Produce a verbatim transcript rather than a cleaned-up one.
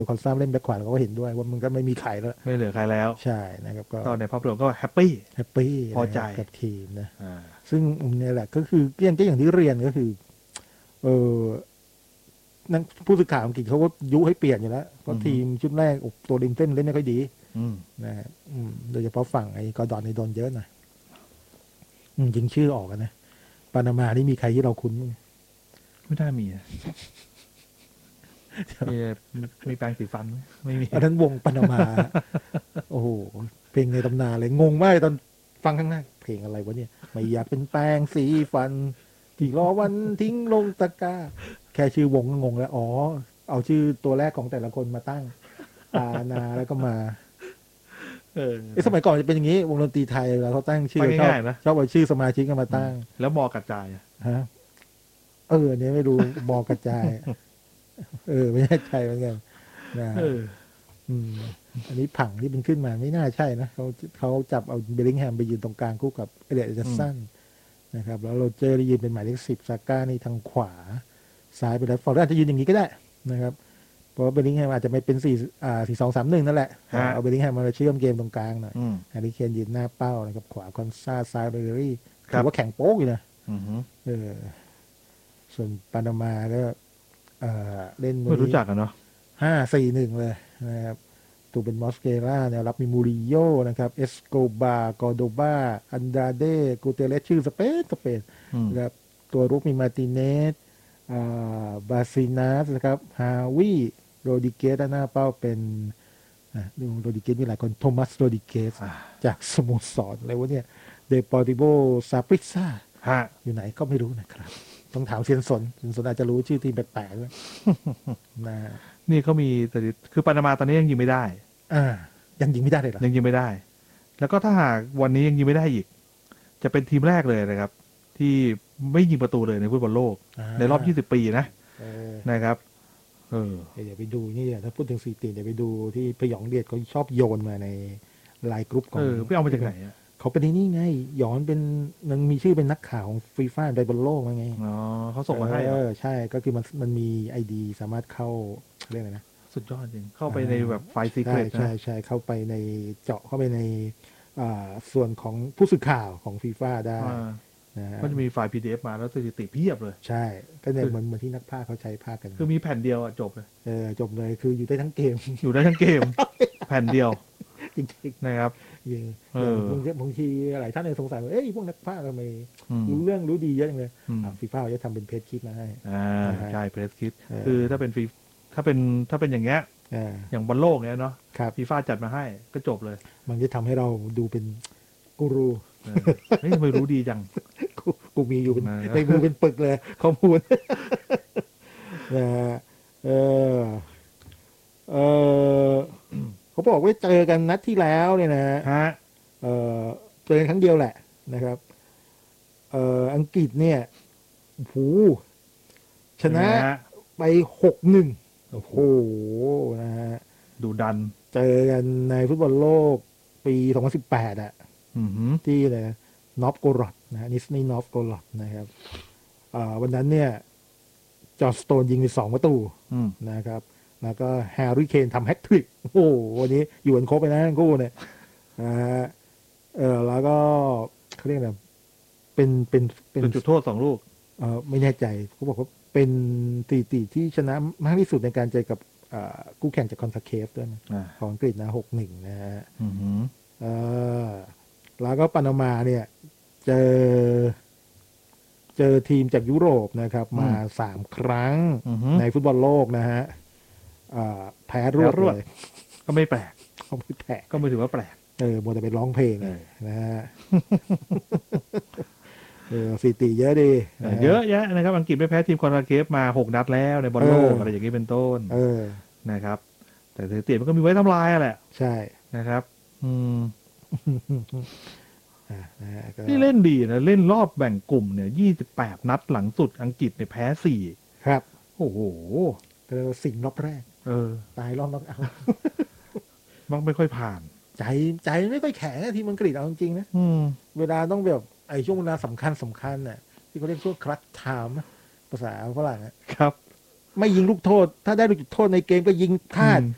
คอนซ่าเล่นแบ็คขวาเราก็เห็นด้วยว่ามันก็ไม่มีใครแล้วไม่เหลือใครแล้วใช่นะครับก็ก็ในภาพรวมก็แฮปปี้แฮปปี้พอใจกับทีมนะอ่าซึ่งเนี่ยแหละก็คือเรื่องก็อย่างที่เรียนก็คือเออนักผู้สื่อข่าวอังกฤษเขาก็ยุให้เปลี่ยนอยู่แล้วเพราะทีมชุดแรกตัวริมเส้นเล่นไม่ค่อยดีอืมนะฮะอืมโดยเฉพาะฝั่งไอ้กอร์ดอนในโดนเยอะหน่อยอืมยิงชื่อออกกันนะปานามานี่มีใครที่เราคุ้นมั้ยไม่น่ามีอะมีมีแปรงสีฟันไหมไม่มีอันนั้นวงปานามาโอ้โหเพลงในตำนานเลยงงมากตอนฟังข้างหน้าเพลงอะไรวะเนี่ยไม่อยากเป็นแป้งสีฟันที่รอวันทิ้งลงตะกร้าแค่ชื่อวงก็งงแล้วอ๋อเอาชื่อตัวแรกของแต่ละคนมาตั้งปานาแล้วก็มาเออไอ้สมัยก่อนจะเป็นอย่างนี้วงดนตรีไทยเวลาเขาตั้งชื่อชอบง่ายๆนะชอบเอาชื่อสมาชิกกันมาตั้งแล้วมอกระจายอะฮะเออเนี่ยไม่รู้บอกระจายเออไม่แน่ใจเหมือนกันนะเอออืมอันนี้ผังที่มันขึ้นมาไม่น่าใช่นะเขาเขาจับเอาเบลลิงแฮมไปยืนตรงกลางคู่กับเอเลียดจะสั้นนะครับแล้วโรเจอร์ได้ยืนเป็นหมายเลขสิบซาก้านี่ทางขวาซ้ายไปแล้วฟอร์ดอาจจะยืนอย่างนี้ก็ได้นะครับเพราะว่าเบลลิงแฮมอาจจะไม่เป็นสี่อ่าสี่สองสามหนึ่งนั่นแหละเอาเบลลิงแฮมมาเชื่อมเกมตรงกลางหน่อยแฮร์รี่เคนยืนหน้าเป้านะครับขวาคอนซาซ้ายเบลลี่ถือว่าแข็งโป๊กอยู่นะเออส่วนปานามาก็เออเล่นไม่รู้จักกันเนาะห้าสี่หนึ่งเลยนะครับถูกเป็นมอสเกล่าแนวรับมีมูริโยนะครับเอสโกบากอโดบาอันดาเดกูเตเลสชื่อสเปนสเปนนะครับตัวรุกมีมาติเนสบาซินัสนะครับฮาวิโรดิเกสด้านหน้าเป้าเป็นดูโรดิเกสมีหลายคนโทมัสโรดิเกสจากสโมสรอะไรวะเนี่ยเดปอร์ติโบซาปริซาอยู่ไหนก็ไม่รู้นะครับต้องถามเซียนสนเซียนสนอาจจะรู้ชื่อทีมแปลกๆด้วยนะนี่เขามีแต่คือปานามาตอนนี้ยังยิงไม่ได้อ่ายังยิงไม่ได้เลยเหรอยังยิงไม่ได้แล้วก็ถ้าหากวันนี้ยังยิงไม่ได้อีกจะเป็นทีมแรกเลยนะครับที่ไม่ยิงประตูเลยในฟุตบอลโลกในรอบยี่สิบปีนะนะครับเออเดี๋ยวไปดูนี่ถ้าพูดถึงสถิติเดี๋ยวไปดูที่พยองเดียดเขาชอบโยนมาในไลน์กรุ๊ปของเออพี่เอามาจากไหนอ่ะเขาเป็นนี่ไงย้อนเป็นมันมีชื่อเป็นนักข่าวของฟีฟ่าไดบอลโลกไงอ๋อเขาส่งมาให้เออใช่ก็คือมันมันมีไอดีสามารถเข้าเรียกอะไรนะสุดยอดจริงเข้าไปในแบบไฟล์ซีเครตนะใช่ใช่เข้าไปในเจาะเข้าไปในส่วนของผู้สื่อข่าวของฟีฟ่าได้ก็จะมีไฟล์ พี ดี เอฟ มาแล้วสถิติเพียบเลยใช่ก็เนี่ยเหมือนเหมือนที่นักพากย์เขาใช้พากย์กันคือมีแผ่นเดียวอ่ะจบเลยเออจบเลยคืออยู่ได้ทั้งเกมอยู่ได้ทั้งเกมแผ่นเดียวจริงๆนะครับเออบางทีหลายท่านเลยสงสัยว่าเอ้ยพวกนักพากย์ทำไมรู้เรื่องรู้ดีเยอะจังเลยฟีฟ่าเขาจะทำเป็นเพจคิดมาให้อ่าใช่เพจคิดคือถ้าเป็นฟีถ้าเป็นถ้าเป็นอย่างเงี้ยอย่างบอลโลกเนี้ยเนาะฟีฟ่าจัดมาให้ก็จบเลยมันจะทำให้เราดูเป็นกูรูเฮ้ยไม่รู้ดีจังกูมีอยู่ในมือเป็นปึกเลยข้อมูลนะเออเออเขาบอกว่าเจอกันนัดที่แล้วเนี่ยนะฮะเออเจอกันครั้งเดียวแหละนะครับเอออังกฤษเนี่ยโหชนะไปหกหนึ่งโอ้โหนะฮะดูดันเจอกันในฟุตบอลโลกปีสองพันสิบแปดอ่ะที่เลยนอฟโกรอดนะนิสนีนอฟโกรอดนะครับวันนั้นเนี่ยจอร์จสโตนยิงไปสองประตูนะครับแล้วก็แฮร์รี่เคนทำแฮตทริกโอ้โหวันนี้อยู่กันครบไปนะทั้งคู่เนี่ยนะฮะเออแล้วก็เขาเรียกอะไรเป็นเป็นเป็นจุดโทษสองลูกเออไม่แน่ใจเขาบอกว่าเป็นตีตีที่ชนะมากที่สุดในการเจอกับคู่แข่งจากคอนซาเคฟด้วยนะของอังกฤษนะหกหนึ่งนะฮะเออแล้วก็ปานามาเนี่ยเจอเจอทีมจากยุโรปนะครับมาสามครั้งในฟุตบอลโลกนะฮะแพ้รวดเลยก็ไม่แปลกก็ไม่แปลกก็ไม่ถือว่าแปลกเออโมแต่ไปร้องเพลงนะฮะเออสถิติเยอะดีเยอะแยะนะครับอังกฤษไม่แพ้ทีมคอนซาเคฟมาหกนัดแล้วในบอลโลกอะไรอย่างนี้เป็นต้นนะครับแต่สถิติมันก็มีไว้ทำลายแหละใช่นะครับอืมที่เล่นดีนะเล่นรอบแบ่งกลุ่มเนี่ยยี่สิบแปดนัดหลังสุดอังกฤษเนี่ยแพ้สี่ครับโอ้โหก็สิ่งรอบแรกเออตายรอบน็อกเอาท์มักไม่ค่อยผ่านใจใจไม่ค่อยแข็งทีมอังกฤษเอาจริงๆนะเวลาต้องแบบไอ้ช่วงเวลาสำคัญสำคัญน่ะที่เขาเรียกช่วงคลัตช์ไทม์ภาษาฝรั่งครับไม่ยิงลูกโทษถ้าได้ลูกจุดโทษในเกมก็ยิงพลาด